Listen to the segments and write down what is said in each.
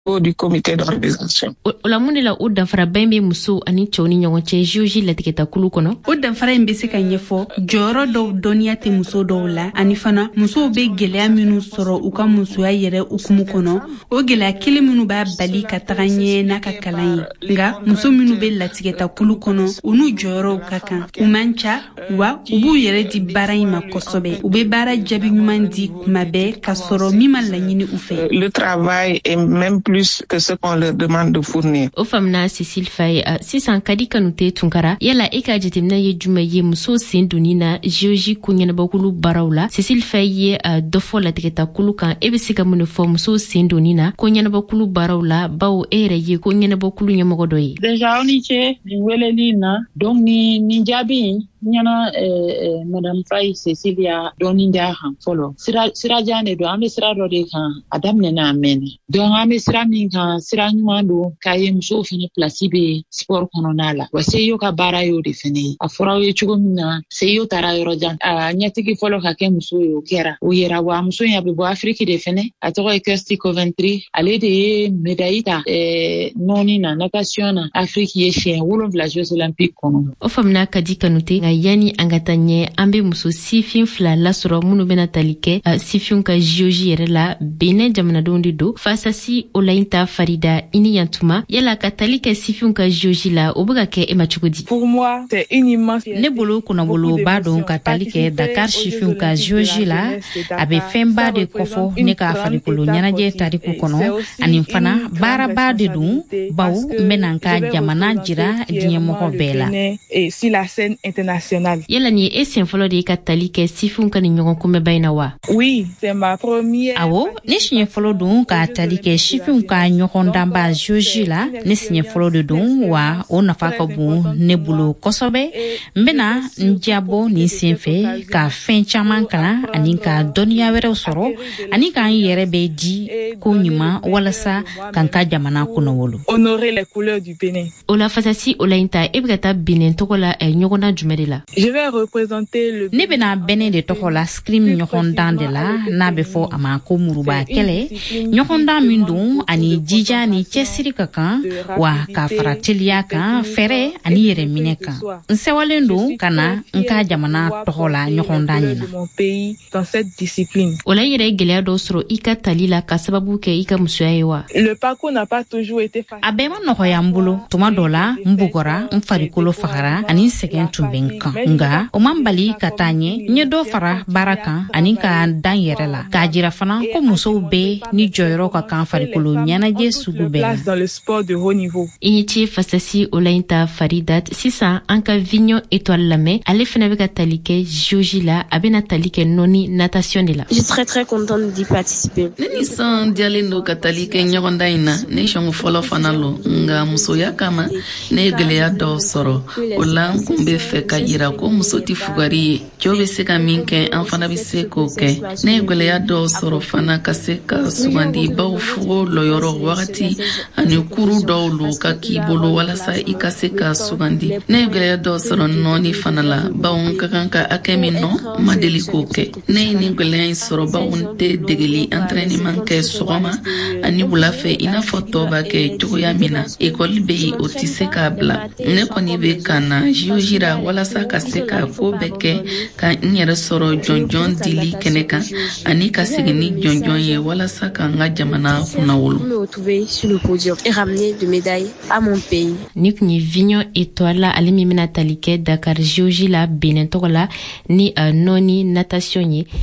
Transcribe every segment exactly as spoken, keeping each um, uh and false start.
du comité d'organisation. La munde la uddan fara bembe muso ani choni nyongo che juji la tiketa kulu kono. Uddan fara mbese kanyefo joro do donia te muso do la ani fana muso be gelea minu soro uka muso ya yere ukumu kono o gelea kile minu ba bali ka taganie na ka kalanyi nga muso minu be la tiketa kulu kono unu joro kaka umancha wa ubu yere di bara ima kosobe ube bara jabi nyuman di kumabe ka soro mima la nyini ufe. Le travail est même plus que ce qu'on leur demande de fournir. O famna Cécile Faye uh, sisan kadi kanute tunkara yala eka jetemna ye juma ye muso sindunina geologie kunyana bakulu barawla Cécile Faye uh, dofo la tiketa kulu kan ebisika mun fo muso sindunina kunyana bakulu barawla bawo ere ye kunyana bakulu nyamogo doyi. Déjà oni che welelina donc ni ni jabi nyana eh, eh, Madame Faye Cecilia doninja han folo sira sira jane do ame sira do de kan adam ne na men donc ame sira min kan sira nyando kaye muso fini place be sport kononala wase yo ka bara yo de fini afora yo chugo mina se yo tara yo jan a nyatiki folo ka ke muso yo kera o yera wa muso ya be bo Afrique de fini atoko e Kirsty Coventry ale de medaita eh, noni na natation Afrique ye chien wolon la Jeux olympiques kono o famna kadi kanute yani angatanye ambe muso sifin fla la soro munu bena talike uh, sifin ka geologie yere la bene jamana dondi do fasasi olainta Farida ini yantuma yala ka talike sifin ka geologie la obuga ke ema chukudi. Pour moi c'est une immense ne bolo kuna bolo ba don ka talike Dakar sifin ka geologie la abe femba de kofo ne ka fali kolo nyanaje tariku kono anim fana bara ba de dun bawo menanka jamana jira dinye moko bela et si la scène internationale. Yala ni esien folo de katalike sifun kan nyogon kume bayna wa. Oui, c'est ma première. Awo, ne sinye folo dun ka talike sifun ka nyogon damba geologie la, ne sinye folo de dun wa o nafa ka bu ne bulo kosobe, mbena njabo ni sinfe ka fen chaman kana ani ka donia were soro, ani ka yere be di ko nyima wala sa kan ka jamana kuno wolo. Honorer les couleurs du Bénin. Ola fasasi ola inta ebgata Benin tokola e nyogona jumere. Je vais représenter le ne bena bene de tokola scrim nyokondan de la na befo ama ko muruba kele nyokondan mindu ani jija ni chesiri kaka wa ka faratilia ka fere ani yere mineka nsewalendo kana nka jamana tokola nyokondan ni mon pays dans cette discipline. Ola yere gelea do soro ika talila ka sababu ke ika musuyayewa. Le parcours n'a pas toujours été facile. Abema noko yambulo tuma dola mbugora mfarikolo fagara ani segen tumben nga o mambali katanye nye do fara baraka ani ka dan yere la ka jira fana ko muso be ni joyro ka kan farikolo nyana je sugu be dans le sport de haut niveau. Initi fasasi olainta Faridat sisa anka vigno étoile lame ale fena be ka talike joji la abena talike noni natation de la. Je serais très contente d'y participer. Neni san dialendo ka talike nyagonda ina ne shongo folo fanalo nga muso ya kama ne gelea do soro ola kumbe fe ka yira ko muso ti fugari jobe se ka minke an fana bi se ko ke ne gelea do soro fana ka se ka sugandi baw fugo loyoro wakati ani kuru dawlu ka kibolo wala sa ika se ka sugandi ne gelea do soro noni fana la bawon ka kan ka akemi no madeli ko ke ne ni gelea soro bawon te degeli entraînement ke sogoma ani bulafe ina foto ba ke joya mina école be o ti se ka bla ne koni be kana jiojira wala sa ka se ka ko beke ka nyere soro jonjon dili keneka ani ka sigini jonjon ye wala sa ka nga jamana kuna wolo me retrouver sur le podium et ramener de médailles à mon pays. Nik ni vigno étoile alimi mina talike Dakar geologie la Benin tokola ni uh, noni natation ye.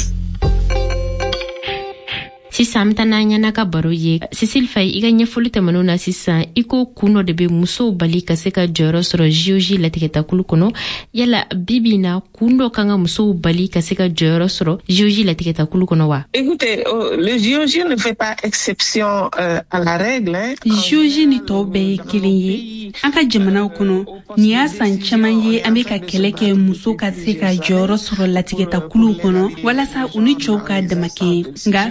Sisan tana nyana ka baro ye Cécile Faye iga nyefolu temano na sisan iko kuno de be muso bali ka se ka joro soro geologie la tiketa kulu kono yala bibina kundo kanga muso bali ka se ka joro soro geologie la tiketa kulu kono wa. Écoutez, oh, le géologie ne fait pas exception euh, à la règle. Hein. Geologie ni to be kilinye aka jamana kono ni asan chaman ye ameka keleke muso ka se ka joro soro la tiketa kulu kono wala sa uni choka damake nga femido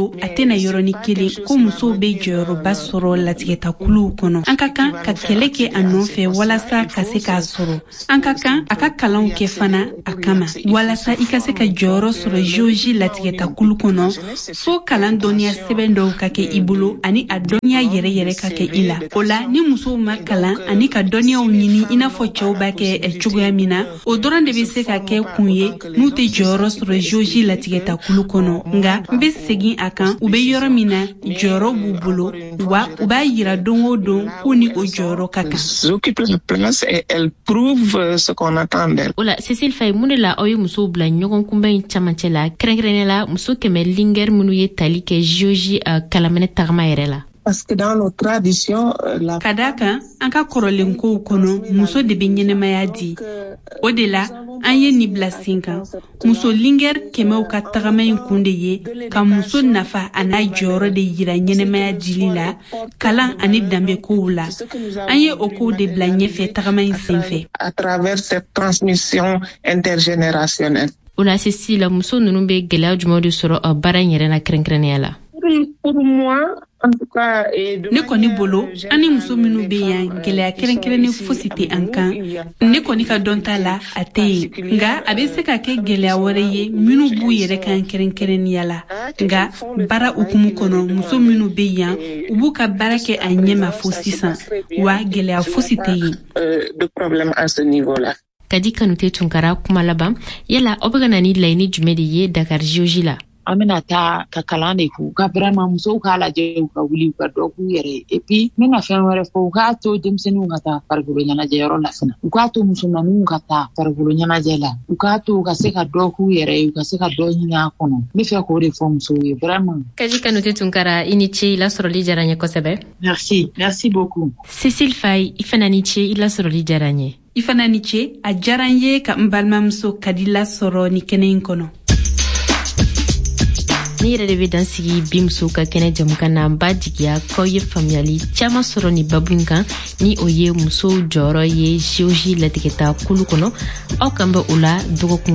to a tɛna yɔrɔni kelen ko musow be jɔyɔrɔba sɔrɔ latigɛta kuluw kɔnɔ. An ka kan ka kɛlɛ kɛ a nɔfɛ walasa ka se k'a sɔrɔ. An ka kan a ka kalanw kɛ fana a kama walasa i ka se ka jɔyɔrɔ sɔrɔ geologie latigɛta kulu kɔnɔ. Fo kalan dɔnniya sɛbɛn dɔw ka kɛ i bolo ani a dɔnniya yɛrɛ yɛrɛ ka kɛ i la. O la ni musow ma kalan ani ka dɔnniyaw ɲini i n'a fɔ cɛw b'a kɛ cogoya min na, o dɔrɔn de be se ka kɛ kun ye n'u tɛ jɔyɔrɔ sɔrɔ geologie latigɛta kulu kɔnɔ. Nga n be segin a kan u be yɔrɔ min na jɔyɔrɔ b'u bolo wa u b'a yira don o don k'u ni o jɔyɔrɔ ka kan. Occupe la place et elle prouve ce qu'on attend d'elle. Ola Cécile Faye, mun de la aw ye musow bila ɲɔgɔn kunbɛn camancɛ la kɛrɛnkɛrɛnnenya la muso kɛmɛ linger minnu ye tali kɛ geologie kalaminɛ tagama yɛrɛ la? Parce que dans nos traditions, la... Kadaka, an ka kɔrɔlenkow kɔnɔ muso de be ɲɛnɛmaya di. O de la an ye ni bila sen kan. Muso linger kɛmɛw ka tagama in kun de ye ka muso nafa a n'a jɔyɔrɔ de yira ɲɛnɛmaya dili la, kalan ani danbe kow la. An ye o kow de bila ɲɛfɛ tagama in senfɛ. À travers cette transmission intergénérationnelle. Ola Cécile, muso ninnu be gɛlɛya jumɛn de sɔrɔ baara in yɛrɛ la kɛrɛnkɛrɛnnenya la? Pour moi, en tout cas, ne kɔni bolo ani muso minnu be yan gɛlɛya kɛrɛnkɛrɛnnen fosi tɛ an kan. Ne kɔni ka dɔn ta la a tɛ yen, nga a be se ka kɛ gɛlɛya wɛrɛ ye minnu b'u yɛrɛ kan kɛrɛnkɛrɛnnenya la. Nga baara hukumu kɔnɔ muso minnu be yan u b'u ka baara kɛ a ɲɛma fo sisan wa gɛlɛya fosi tɛ yen. De problème à ce niveau-là. Kadi Kanute Tunkara kuma laban yala aw bɛ ka na ni laɲini jumɛn de ye Dakar geologie la? An bɛna taa ka kalan de k'u ka vraiment musow k'a lajɛ u ka wuli u ka dɔ k'u yɛrɛ ye. Et puis n bɛna fɛn wɛrɛ fɔ u k'a to denmisɛnninw ka taa farikolo ɲɛnajɛyɔrɔ la fana. U k'a to musomanninw ka taa farikolo ɲɛnajɛ la. U k'a to u ka se ka dɔ k'u yɛrɛ ye, u ka se ka dɔ ɲini a kɔnɔ. N bɛ fɛ k'o de fɔ musow ye vraiment. Kadi Kanute Tunkara, i ni ce i lasɔrɔli diyara n ye kosɛbɛ. Merci, merci beaucoup. Cécile Faye, i fana ni ce i lasɔrɔli diyara n ye. I fana ni ce, a diyara n ye ka n balimamuso Kadi lasɔrɔ ni kɛnɛ in kɔnɔ. Ni yɛrɛ de bɛ dan sigi bi musow ka kɛnɛ jamukan na n b'a jigiya k'aw ye faamuyali caman sɔrɔ ni babu in kan ni o ye musow jɔyɔrɔ ye geologie latigɛta kulu kɔnɔ. Aw kan bɛ o la dɔgɔkun